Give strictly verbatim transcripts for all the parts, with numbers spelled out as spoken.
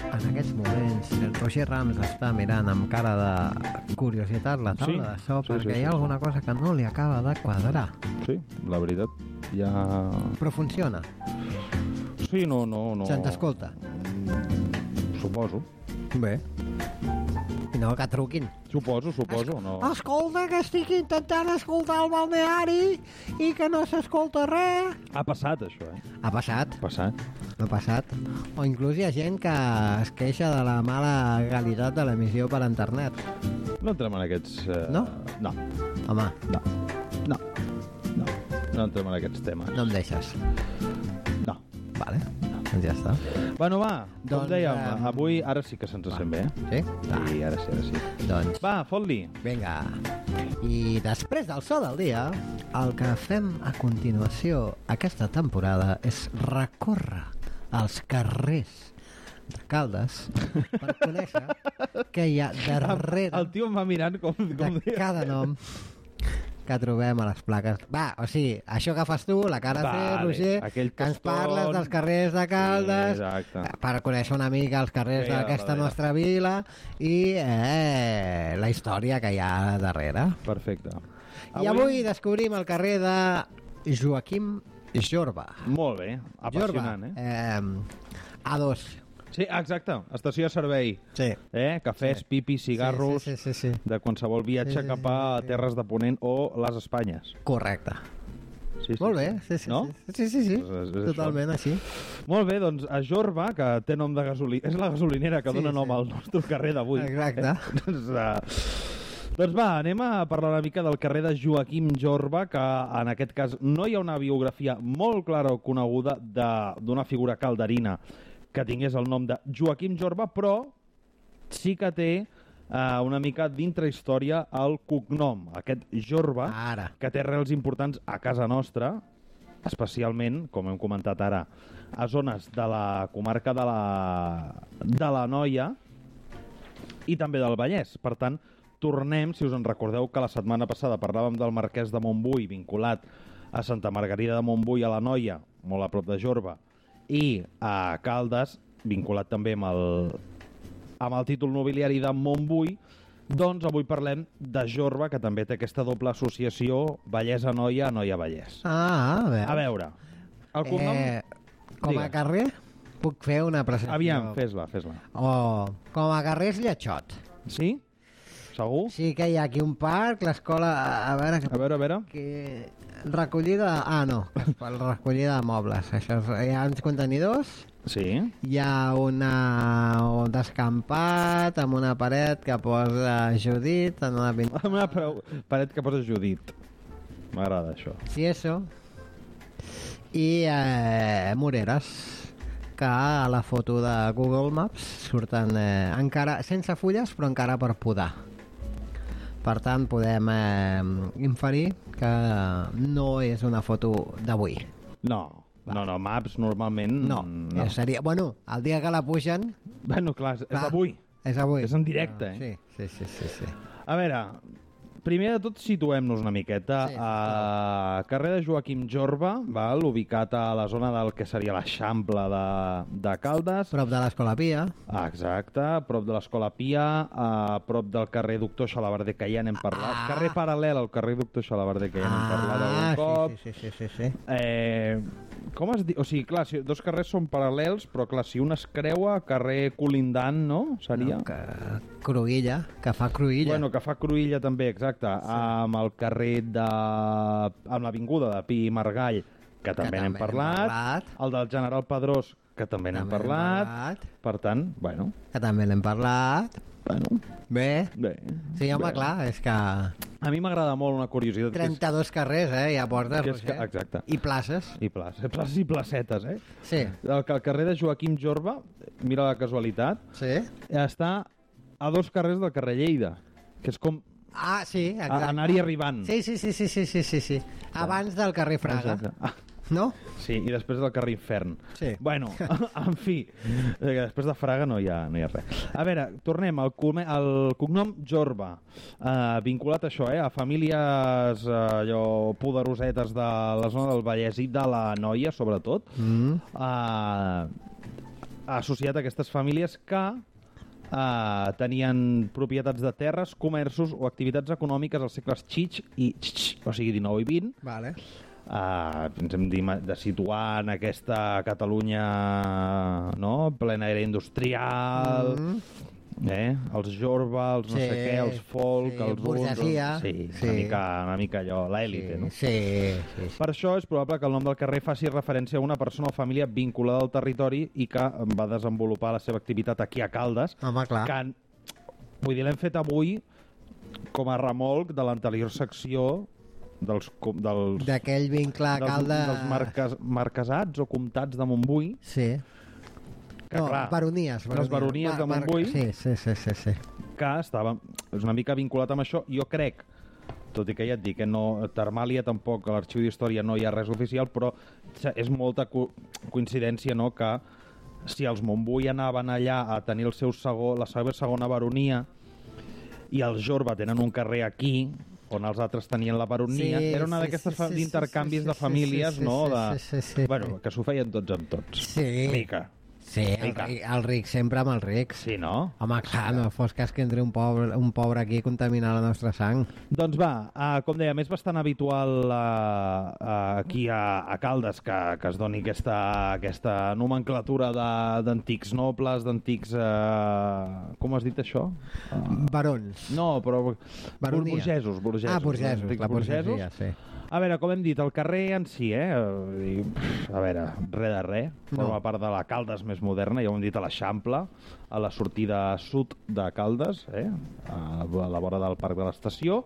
En aquests moments, el Roger Rams està mirant amb cara de curiositat la taula sí, de so sí, perquè sí, hi ha sí, alguna cosa que no li acaba de quadrar. Sí, la veritat, ja... Però funciona? Sí, no, no, no... Se'n t'escolta? Mm, suposo. Bé. I no que truquin. Suposo, suposo, es no. Escolta, que estic intentant escoltar el balneari i que no s'escolta res. Ha passat, això, eh? Ha passat. Ha passat. Ha passat. O inclús hi ha gent que es queixa de la mala qualitat de l'emissió per internet. No entrem en aquests... Eh... No? No. Home. No. No. No. No entrem en aquests temes. No em deixes. No. Vale. Doncs ja està. Bueno, va, com doncs, dèiem, um... avui ara sí que se'ns sent bé. Sí? Va. Sí, ara sí, ara sí. Doncs... Va, fot-li. Vinga. I després del so del dia, el que fem a continuació aquesta temporada és recórrer els carrers de Caldes per conèixer què hi ha darrere el tio em va mirant com, com de cada nom que trobem a les plaques. Va, o sigui, això que fas tu, la cara vale, fer, Roger, que ens toston... parles dels carrers de Caldes, sí, per conèixer una mica els carrers sí, d'aquesta nostra vila i eh, la història que hi ha darrere. Perfecte. I avui, avui descobrim el carrer de Joaquim Jorba. Molt bé, apassionant, Jorba, eh? eh A dos. Sí, exacte, estació de servei. Sí. Eh? Cafès, sí. Pipis, cigarros, sí, sí, sí, sí. de qualsevol viatge sí, sí, cap a sí, sí. Terres de Ponent o les Espanyes. Correcte. Sí, sí, molt bé, sí, sí, no? sí, sí, sí, sí. És, és totalment això. així. Molt bé, doncs a Jorba, que té nom de gasolina, és la gasolinera que sí, dona nom sí. al nostre carrer d'avui. Exacte. Eh? doncs, uh, doncs va, anem a parlar una mica del carrer de Joaquim Jorba, que en aquest cas no hi ha una biografia molt clara o coneguda d'una figura calderina que tingués el nom de Joaquim Jorba, però sí que té uh, una mica d'intrahistòria al cognom. Aquest Jorba, ara. Que té arrels importants a casa nostra, especialment, com hem comentat ara, a zones de la comarca de la, de la Noia i també del Vallès. Per tant, tornem, si us en recordeu que la setmana passada parlàvem del Marquès de Montbui vinculat a Santa Margarida de Montbui, a la Noia, molt a prop de Jorba, i a Caldes, vinculat també amb el, amb el títol nobiliari de Montbui, doncs avui parlem de Jorba, que també té aquesta doble associació Vallès-Anoia, Anoia-Vallès. Ah, a veure. A veure, el cognom... Eh, com a carrer puc fer una presentació. Aviam, fes-la, fes-la. O com a carrer és Lletxot. Sí? Segur? Sí que hi ha aquí un parc, l'escola... A veure... A veure, a veure... Que... Recollida... Ah, no. Recollida de mobles. Això és... Hi ha uns contenidors. Sí. Hi ha una... un descampat amb una paret que posa Judit en una pintura. Amb una paret que posa Judit. M'agrada això. Sí, això. I eh, moreres que a la foto de Google Maps surten eh, encara sense fulles però encara per podar. Per tant, podem eh, inferir que no és una foto d'avui. No, Va. no, no, Maps normalment... No, no. Seria, bueno, el dia que la pugen... Bueno, clar, és, és avui. És avui. És en directe, no, eh? Sí, sí, sí, sí, sí. A veure, primer de tot situem-nos una miqueta. Sí, a carrer de Joaquim Jorba, val, ubicat a la zona del que seria l'Eixample de, de Caldes. Prop de l'Escola Pia. Ah, exacte, prop de l'Escola Pia, a prop del carrer Doctor Xalabarder, que ja n'hem parlat. Ah. Carrer paral·lel al carrer Doctor Xalabarder, que ja n'hem ah, parlat algun cop. Sí, sí, sí, sí, sí. Eh, com es diu? O sigui, clar, si dos carrers són paral·lels, però clar, si un es creua, carrer colindant, no? Seria? No, que... Cruïlla, que fa Cruïlla. Bueno, que fa Cruïlla també, exacte. Sí. Amb el carrer de... amb l'avinguda de Pi i Margall, que també n'hem parlat. parlat. El del General Pedrós, que també n'hem parlat. parlat. Per tant, bueno... Que també n'hem parlat. Bueno... Bé. Bé. Sí, home, bé. clar, és que... A mi m'agrada molt una curiositat. trenta-dos carrers, eh? Ja portes, que és que, exacte. I places. I places, places i placetes, eh? Sí. El, el carrer de Joaquim Jorba, mira la casualitat, sí. està a dos carrers del carrer Lleida, que és com... Ah, sí, exacte. Anar-hi arribant. Sí, sí, sí, sí, sí, sí, sí, sí. Abans del carrer Fraga. Ah. No? Sí, i després del carrer Infern. Sí. Bueno, en fi, després de Fraga no hi ha, no hi ha res. A veure, tornem al el cognom Jorba, eh, vinculat a això, eh, a famílies eh, allò poderosetes de la zona del Vallès i de la Noia, sobretot. Mm. Eh, associat a aquestes famílies que eh, tenien propietats de terres, comerços o activitats econòmiques als segles xix i xix, o sigui, dinou i vint. Vale. Uh, ens hem de, de situar en aquesta Catalunya, no?, plena era industrial, mm-hmm. eh? els Jorba, els no sí, sé què, els folk, sí, els burgesia. uns... Sí, sí. Una, mica, una mica allò, l'èlite, sí, no? Sí, sí, sí. Per això és probable que el nom del carrer faci referència a una persona o família vinculada al territori i que va desenvolupar la seva activitat aquí a Caldes. Home, clar. Que, vull dir, l'hem fet avui com a remolc de l'anterior secció dels... dels d'aquell vincle a Caldes... Dels, dels marques, marquesats o comtats de Montbui. Sí. Que, no, clar, baronies. baronies. Les baronies Mar, de Montbui. Sí, sí, sí, sí, sí. Que estava és una mica vinculat amb això. Jo crec, tot i que ja et dic, que no, Termàlia tampoc, a l'Arxiu d'Història no hi ha res oficial, però és molta co coincidència, no?, que si els Montbui anaven allà a tenir el seu segon, la seva segona baronia i els Jorba tenen un carrer aquí on els altres tenien la baronia, sí, era una sí, d'aquestes sí, sí, intercanvis sí, de famílies, sí, sí, no? sí, De... sí, sí, sí. Bueno, que s'ho feien tots amb tots. Sí. Mica. Sí, el, ric, el ric sempre amb els rics. Sí, no? Home, clar, no fos cas que entri un pobre, un pobre aquí a contaminar la nostra sang. Doncs va, uh, com dèiem, és bastant habitual uh, uh, aquí a, a Caldes que, que es doni aquesta, aquesta nomenclatura d'antics nobles, d'antics... Uh, com has dit això? Uh, Barons. No, però... Baronia. Burgesos, burgesos. Ah, burgesos, la burgesos. burgesia, sí. A veure, com hem dit, el carrer en si, eh? A veure, res de res. Forma no. part de la Caldes més moderna, ja ho hem dit, a l'Eixample, a la sortida sud de Caldes, eh? A la vora del Parc de l'Estació.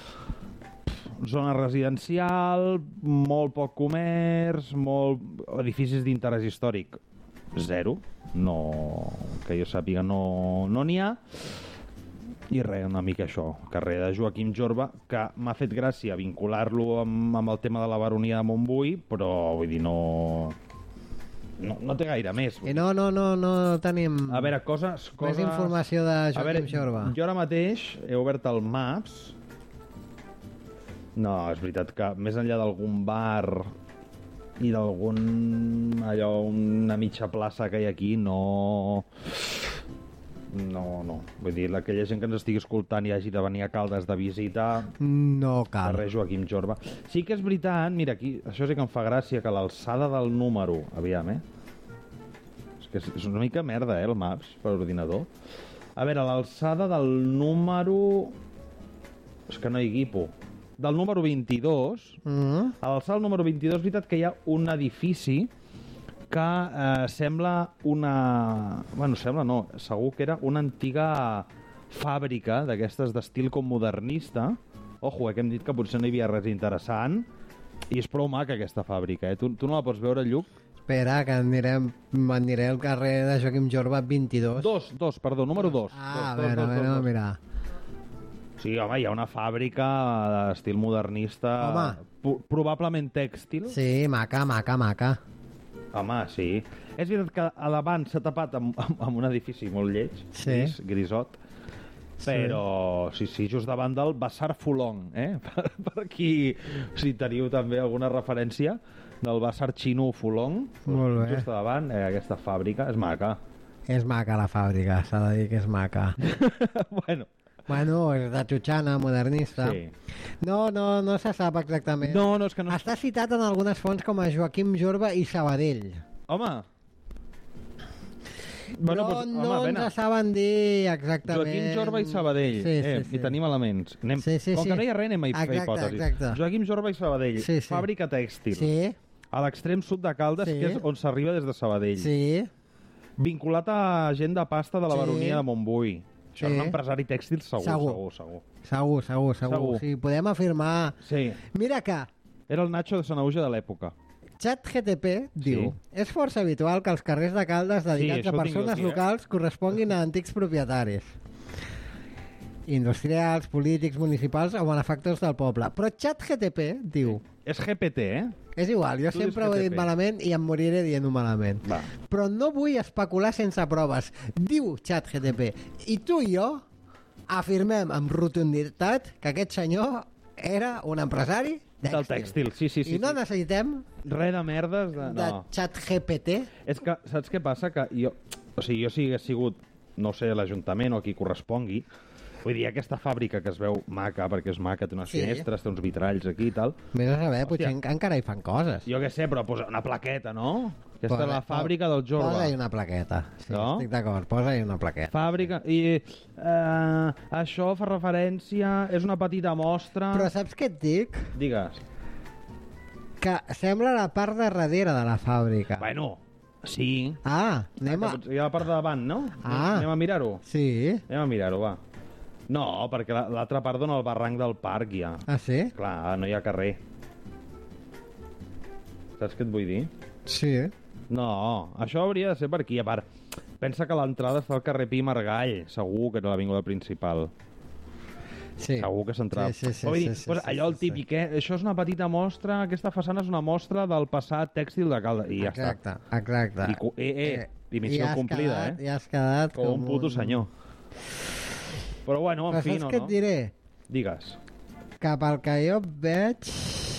Zona residencial, molt poc comerç, molt edificis d'interès històric. Zero. No, que jo sàpiga, no no n'hi ha. I res, una mica això, carrer de Joaquim Jorba, que m'ha fet gràcia vincular-lo amb, amb el tema de la baronia de Montbui, però vull dir, no... No, no té gaire més. I no, no, no, no tenim... A veure, coses... coses... Més informació de Joaquim veure, Jorba. Jo ara mateix he obert el Maps. No, és veritat que més enllà d'algun bar i d'algun... allò, una mitja plaça que hi ha aquí, no... No, no. Vull dir, aquella gent que ens estigui escoltant i hagi de venir a Caldes de visita... No cal. Carrer Joaquim Jorba. Sí que és veritat, mira, aquí, això sí que em fa gràcia, que l'alçada del número... Aviam, eh? És que és una mica merda, eh, el Maps, per ordinador. A veure, l'alçada del número... És que no hi guipo. Del número vint-i-dos... Mm-hmm. A l'alçada del número vint-i-dos, és veritat que hi ha un edifici que eh, sembla una... Bueno, sembla no, segur que era una antiga fàbrica d'aquestes d'estil com modernista. Ojo, eh, que hem dit que potser no hi havia res interessant. I és prou maca aquesta fàbrica, eh? Tu, tu no la pots veure, Lluc? Espera, que anirem, aniré al carrer de Joaquim Jorba vint-i-dos. Dos, dos, perdó, número dos. Ah, dos, a veure, dos, a veure, dos, dos. mira. Sí, home, hi ha una fàbrica d'estil modernista... Home. Probablement tèxtil. Sí, maca, maca, maca. Home, sí. És veritat que a davant s'ha tapat amb, amb, amb un edifici molt lleig, sí. gris, grisot, però sí, sí, just davant del Basar Fulong, eh? Per, per aquí, si teniu també alguna referència del Basar Xino Fulong, molt bé. Just davant, eh, aquesta fàbrica, és maca. És maca la fàbrica, s'ha de dir que és maca. Bueno, Bueno, és de Txutxana, modernista. Sí. No, no, no se sap exactament. No, no, és que no... Està citat en algunes fonts com a Joaquim Jorba i Sabadell. Home! Bueno, no pues, no home, ens saben dir exactament... Joaquim Jorba i Sabadell. Sí, sí, eh, sí. I tenim elements. Anem... Sí, sí, com sí. que no hi ha res, anem a fer hipòtesis. Exacte. Joaquim Jorba i Sabadell. Sí, sí. Fàbrica tèxtil. Sí. A l'extrem sud de Caldes, Sí. que és on s'arriba des de Sabadell. Sí. Vinculat a gent de pasta de la Sí. baronia de Montbui. Això Sí. és un empresari tèxtil segur, Segur. segur, segur. Segur, segur, segur. Segur. Sí, podem afirmar... Sí. Mira que Era el Nacho de Sanauja de l'època. ChatGTP diu: Sí. és força habitual que els carrers de Caldes dedicats això a ho tinc persones aquí, eh? locals corresponguin a antics propietaris industrials, polítics, municipals o benefactors del poble. Però ChatGTP diu... És G P T, eh? És igual, jo Tu dius sempre ho he dit G T P. malament i em moriré dient-ho malament. Va. Però no vull especular sense proves. Diu ChatGTP. I tu i jo afirmem amb rotunditat que aquest senyor era un empresari tèxtil. Del tèxtil, sí, sí, sí. I no sí. necessitem Res de merdes de... de No. xat G P T. És que, saps què passa? Que jo, o sigui, jo si hagués sigut, no sé, l'Ajuntament o qui correspongui, vull dir, aquesta fàbrica que es veu maca, perquè és maca, té unes Sí. finestres, té uns vitralls aquí i tal. Vés a saber, Hòstia. potser en- encara hi fan coses. Jo què sé, però posa una plaqueta, no? Aquesta Posa- és la fàbrica del Jorba. Posa-hi una plaqueta. Sí, No? estic d'acord, posa-hi una plaqueta. Fàbrica... I eh, això fa referència... És una petita mostra... Però saps què et dic? Digues. Que sembla la part de darrere de la fàbrica. Bueno, sí. Ah, anem a... Que potser hi ha la part de davant, no? Ah. Anem a mirar-ho? Sí. Anem a mirar-ho, va. No, perquè la- l'altra part dona el barranc del parc, ja. Ah, sí? Clar, no hi ha carrer. Saps què et vull dir? Sí. No, això hauria de ser per aquí. A part, pensa que l'entrada està al carrer Pi Margall. Segur que era l'avinguda principal. Sí. Segur que s'entrava. Sí, sí, sí, Vull dir, sí, sí, pues, sí, allò el sí, sí. típic, eh? Això és una petita mostra, aquesta façana és una mostra del passat tèxtil de Caldes. I ja Exacte, està. exacte. I, cu- eh, eh, i missió i has complida, quedat, eh? I has quedat Com un puto senyor. Però bueno, en Però fi, saps no, què no? et diré? Digues. Que pel que jo veig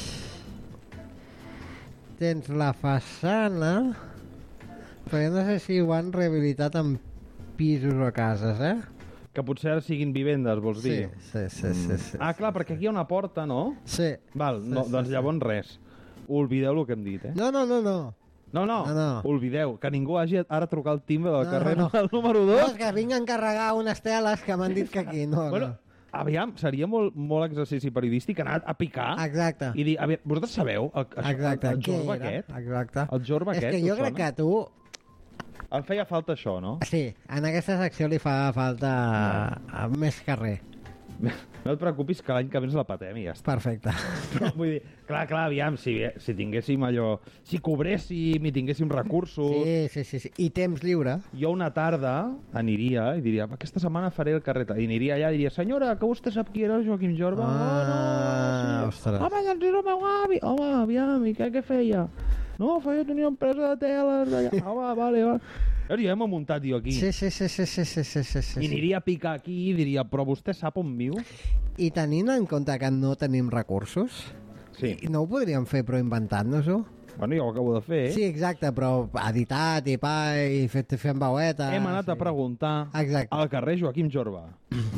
tens la façana, però jo no sé si ho han rehabilitat en pisos o cases, eh? Que potser ara siguin vivendes, vols Sí, dir? sí, sí, sí, sí. Ah, clar, perquè aquí hi ha una porta, no? Sí. Val, no, sí, doncs sí. llavors res. Oblideu el que hem dit, eh? No, no, no, no. No, no, No, no. oblideu. Que ningú hagi ara a trucar al timbre del No, carrer no. del número No, dos. és que vinc a encarregar unes teles que m'han dit que aquí no, Bueno, no. aviam, seria molt, molt exercici periodístic anar a picar Exacte. i dir, aviam, vosaltres sabeu el, això, Exacte. el, el Què jorba era? aquest? Exacte. El jorba És aquest, que jo us crec sona? que tu... Em feia falta això, no? Sí, en aquesta secció li fa falta no. més carrer. No et preocupis que l'any que ve ens la patem i ja està. Perfecte. No, vull dir, clar, clar, aviam, si, si tinguéssim allò... Si cobréssim i tinguéssim recursos... Sí, sí, sí, sí. I temps lliure. Jo una tarda aniria i diria, aquesta setmana faré el carret. I aniria allà i diria, senyora, que vostè sap qui era el Joaquim Jorba? Ah, oh, no, sí. ostres. Home, doncs és el meu avi. Home, aviam, i què, què feia? No, feia, tenia empresa de teles. Allà. Home, vale, vale. Llavors ja hem muntat jo aquí. Sí, sí, sí, sí, sí, sí, sí, sí, sí. I aniria a picar aquí i diria, però vostè sap on viu? I tenint en compte que no tenim recursos, Sí. no ho podríem fer però inventant-nos-ho? Bueno, jo ho acabo de fer. Sí, exacte, però editat i pa i fet, fent veueta. Hem anat sí. a preguntar Exacte. al carrer Joaquim Jorba.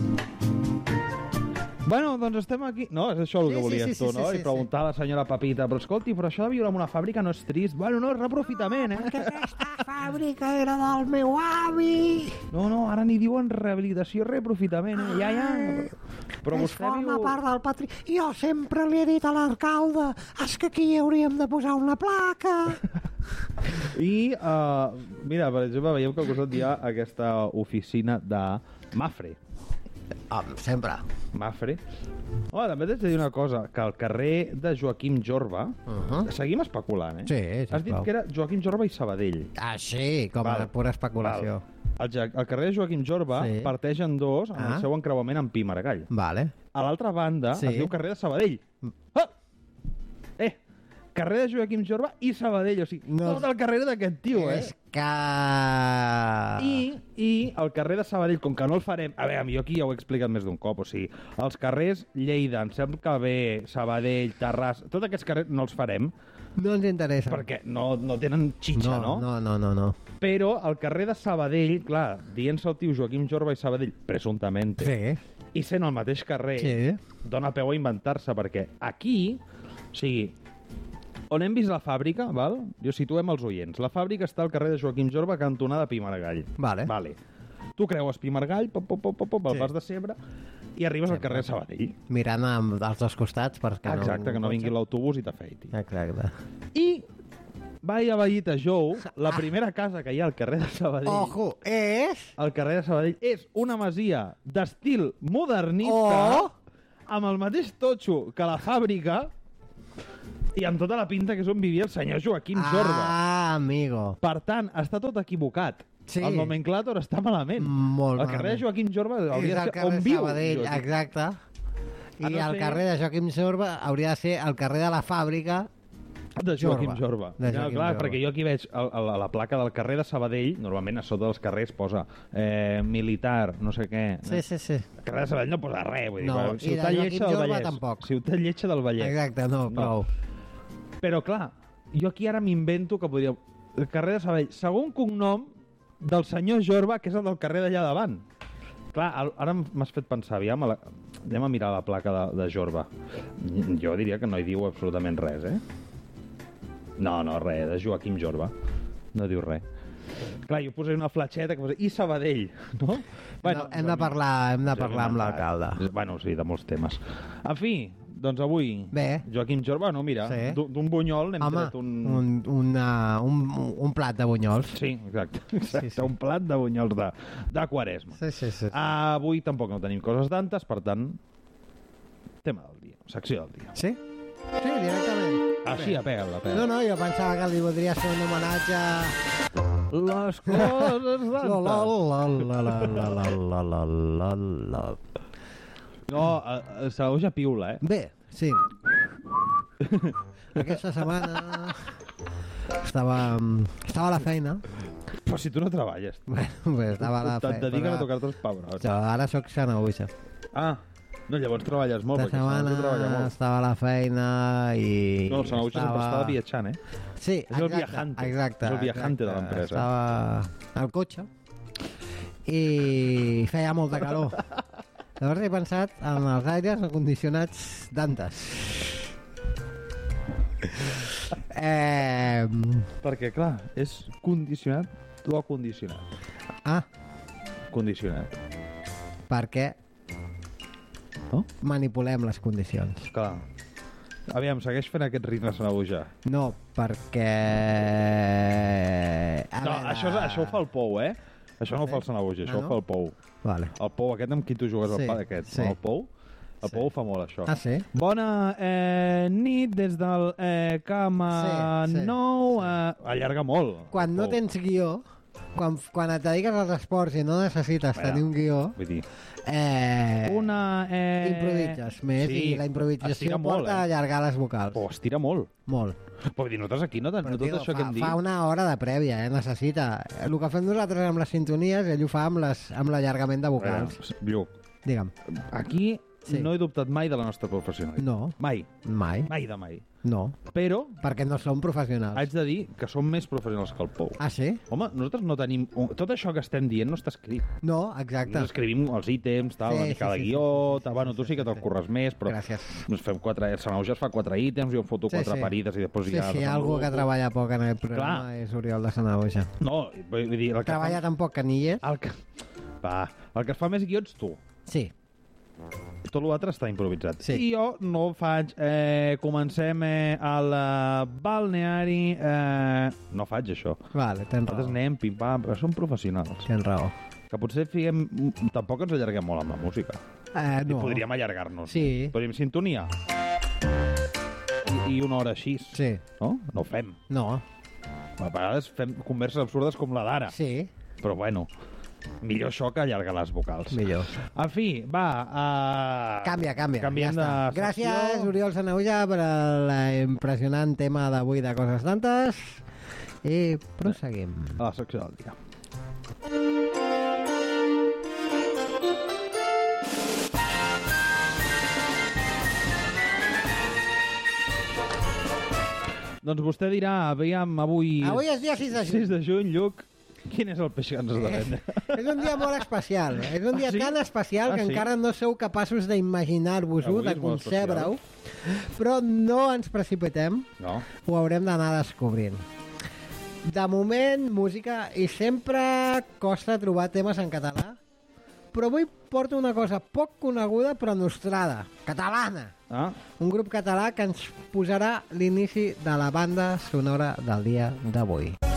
Bueno, doncs estem aquí... No, és això el Sí, que sí, volies sí, sí, tu, sí, no? sí, I preguntar a la senyora Pepita, però escolti, però això de viure en una fàbrica no és trist. Bueno, no, és reprofitament, eh? Aquesta fàbrica era del meu avi. No, no, ara n'hi diuen rehabilitació i reprofitament, eh? Ja, ja. Però És vostè forma viu... part del patri... Jo sempre li he dit a l'alcalde és que aquí hauríem de posar una placa. I, uh, mira, per exemple, veiem que al costat hi ha aquesta oficina de Mafre. Home, sempre. Mafre. Oh, també t'haig de dir una cosa, que al carrer de Joaquim Jorba, Uh -huh. seguim especulant, eh? Sí, Has dit sisplau. que era Joaquim Jorba i Sabadell. Ah, sí, com Val, a pura especulació. Val. El, Ja- el carrer de Joaquim Jorba Sí. parteix en dos en Ah. el seu encreuament amb Pi Margall. Vale. A l'altra banda Sí. es diu carrer de Sabadell. Ah! Eh, carrer de Joaquim Jorba i Sabadell, o sigui, No. tot el carrer d'aquest tio, eh? És que... I, I el carrer de Sabadell, com que no el farem... A veure, jo aquí ja ho he explicat més d'un cop, o sigui, els carrers Lleida, em sembla que bé, Sabadell, Terrassa, tots aquests carrers no els farem, No ens interessa. perquè no, no tenen xitxa, no? No, no, no, no. Però el carrer de Sabadell, clar, dient-se el tio Joaquim Jorba i Sabadell, presumptament, Sí, i sent el mateix carrer, sí. dona peu a inventar-se, perquè aquí, o sigui, on hem vist la fàbrica, val? Jo situem els oients. La fàbrica està al carrer de Joaquim Jorba, cantonada Pi Margall. Vale. Vale. Tu creues Pi Margall, pop, pop, pop, pop, pop, al Sí. pas de Cebre, i arribes al carrer de Sabadell. Mirant amb els dos costats perquè no... Exacte, que no vingui l'autobús i t'afeiti. Exacte. I, vai a Vallita Jou, la primera casa que hi ha al carrer de Sabadell, Ojo, és... al carrer de Sabadell, és una masia d'estil modernista, Oh! amb el mateix totxo que la fàbrica, i amb tota la pinta que és on vivia el senyor Joaquim Jorba. Ah, amigo. Per tant, està tot equivocat. Sí. El nomenclàtor està malament. Molt el carrer de malament. Joaquim Jorba És hauria el de ser carrer on viu. Sabadell, Joaquim. exacte. I A no el ser- carrer de Joaquim Sorba hauria de ser el carrer de la fàbrica De Joaquim Jorba. De No, Joaquim clar, Jorba. perquè jo aquí veig a, a, la, a la placa del carrer de Sabadell, normalment a sota dels carrers posa eh, militar, no sé què. Sí, sí, sí. El carrer de Sabadell no posa res, vull dir, No, però i de Ciutat Joaquim Lletja del Jorba Vallès. tampoc. Ciutat Lletja del Vallès. Exacte, no, prou. Però, clar, jo aquí ara m'invento que podria... El carrer de Sabadell, segon cognom del senyor Jorba, que és el del carrer d'allà davant. Clar, al- ara m'has fet pensar, aviam, a la... anem a mirar la placa de, de Jorba. Jo diria que no hi diu absolutament res, eh? No, no, res, de Joaquim Jorba. No diu res. Clar, jo posaré una fletxeta que posa i Sabadell, no? No, hem de parlar, hem de parlar amb l'alcalde. Bueno, sí, de molts temes. En fi, doncs avui, Bé. Joaquim Jorba, no, mira, Sí. d'un d'un bunyol n'hem Home, tret un... un, una, un, un plat de bunyols. Sí, exacte, exacte Sí, sí. un plat de bunyols de, de Quaresma. Sí, sí, sí. Avui tampoc no tenim coses d'antes, per tant, tema del dia, secció del dia. Sí? Sí, directament. Així, a pega, a pega. No, no, jo pensava que li voldria fer un homenatge... Les coses La, la, d'antes. la, la, la, la, la, la, la, la. No, eh, eh, Sanaüja piula, eh? Bé, sí. Aquesta setmana estava, estava a la feina. Però si tu no treballes. Bueno, bé, estava a la Et feina. dediques a tocar-te els pebrots. Jo ara sóc Sanaüja. Ah, no, llavors treballes molt, Aquesta perquè setmana Sanaüja treballa molt. estava a la feina i... No, el Sanaüja sempre estava viatjant, eh? Sí, És el exacte, viajante. exacte. És el viajante de exacte. l'empresa. Estava al cotxe i feia molta calor. Llavors he pensat en els aires acondicionats d'antes. Eh, Perquè, clar, és condicionat o condicionat? ah, Condicionat. perquè No? manipulem les condicions. Clar. Aviam, segueix fent aquest ritme Sanaüja. No, perquè... A No, veure... això, això ho fa el Pou, eh? Això no ho fa el Sanaüja, això Ah, ho no? fa el Pou. Vale. El Pou aquest amb qui tu jugues Sí, al pal aquest, sí. no? El Pou? El Sí. Pou fa molt això. Ah, sí? Bona eh, nit des del eh, cama Sí, sí. nou. Eh, allarga molt. Quan el no Pou. tens guió, quan, quan et dediques als esports i no necessites Espera. tenir un guió, Vull dir, eh, una... Eh... improvises més sí, i la improvisació estira molt, porta a eh? allargar les vocals. Oh, estira molt. Molt. Però vull dir, nosaltres aquí no, no Però, tot tio, això fa, que hem dit... fa una hora de prèvia, eh? Necessita. El que fem nosaltres amb les sintonies, ell ho fa amb les- amb l'allargament de vocals. Bueno, Lluc, Digue'm. aquí Sí. no he dubtat mai de la nostra professionalitat. No, Mai. mai. Mai de mai. No, Però perquè no som professionals. haig de dir que som més professionals que el Pou. Ah, sí? Home, nosaltres no tenim... Tot això que estem dient no està escrit. No, exacte. Nosaltres escrivim els ítems, tal, Sí, una mica sí, de sí, guió, sí, sí, tal, sí, bueno, sí, tu sí que sí, te'l sí. curres més, però Gràcies. ens fem quatre, el Sanauja es fa quatre ítems, jo em foto Sí, quatre sí. parides i després Sí, ja... sí, algú que treballa poc en el programa Clar. és Oriol de Sanaüja. No, vull dir... El que Treballa tan poc que ni hi és? Fa... El que... Va, el que es fa més guió ets tu. Sí. Tot l'altre està improvisat. Sí. I jo no faig... Eh, comencem eh, al eh, balneari... Eh, no faig això. Vale, tens Nosaltres raó. anem, pim-pam, però som professionals. Tens raó. Que potser figuem... Tampoc ens allarguem molt amb la música. Eh, I no. podríem allargar-nos. Sí. Podríem sintonia. I, I una hora així. Sí. No? No ho fem. No. A vegades fem converses absurdes com la d'ara. Sí. Però bueno, millor això que allargar les vocals. Millor. En fi, va... Uh... Canvia, canvia. Canviem ja està. de Gràcies, secció. Oriol Sanaüja, per l'impressionant tema d'avui de coses tantes. I proseguim. A la secció del dia. Doncs vostè dirà, veiem avui... Avui és dia sis de juny. sis de juny, Lluc, quin és el peix que ens has de vendre? És un dia molt especial. És un dia Ah, sí? tan especial Ah, que sí? encara no sou capaços d'imaginar-vos-ho, Avui de és molt concebre-ho. Però no ens precipitem. No? Ho haurem d'anar descobrint. De moment, música, i sempre costa trobar temes en català, però avui porto una cosa poc coneguda però nostrada, catalana. Ah, Un grup català que ens posarà l'inici de la banda sonora del dia d'avui.